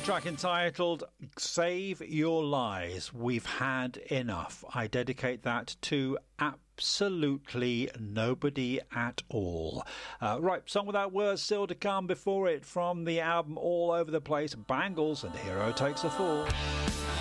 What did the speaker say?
track entitled Save Your Lies. We've had enough. I dedicate that to absolutely nobody at all. Right, Song Without Words still to come before it from the album All Over the Place, Bangles and Hero Takes a Fall.